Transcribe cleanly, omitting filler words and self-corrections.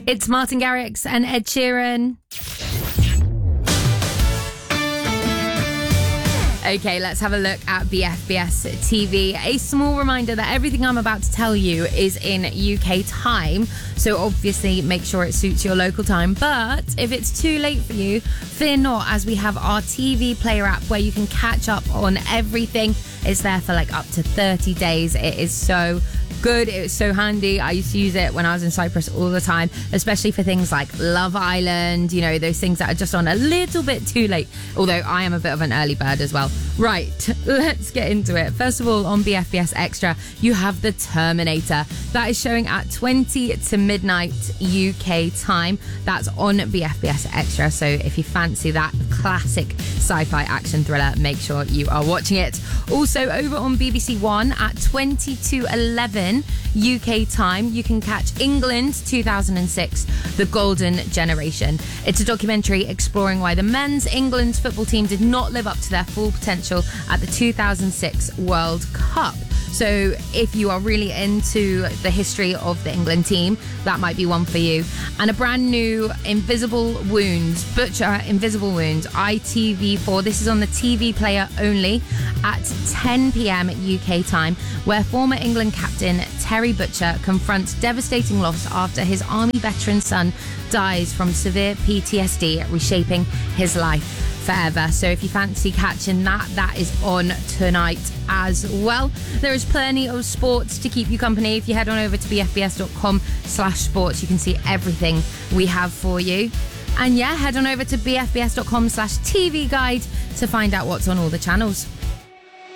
It's Martin Garrix and Ed Sheeran. Okay, let's have a look at BFBS TV. A small reminder that everything I'm about to tell you is in UK time, so obviously make sure it suits your local time. But if it's too late for you, fear not, as we have our TV Player app where you can catch up on everything. It's there for like up to 30 days. It is so good. It was so handy. I used to use it when I was in Cyprus all the time, especially for things like Love Island, you know, those things that are just on a little bit too late. Although I am a bit of an early bird as well. Right, let's get into it. First of all, on BFBS Extra, you have The Terminator. That is showing at 20 to midnight UK time. That's on BFBS Extra. So if you fancy that classic sci-fi action thriller, make sure you are watching it. Also, over on BBC One at 20 to 11 UK time, you can catch England 2006, The Golden Generation. It's a documentary exploring why the men's England football team did not live up to their full potential at the 2006 World Cup. So if you are really into the history of the England team, that might be one for you. And a brand new Invisible Wounds, Butcher Invisible Wounds, ITV4. This is on the TV Player only at 10 p.m. UK time, where former England captain Terry Butcher confronts devastating loss after his army veteran son dies from severe PTSD, reshaping his life forever. So if you fancy catching that, that is on tonight as well. There is plenty of sports to keep you company. If you head on over to bfbs.com/sports, you can see everything we have for you. And yeah, head on over to bfbs.com/TV guide to find out what's on all the channels.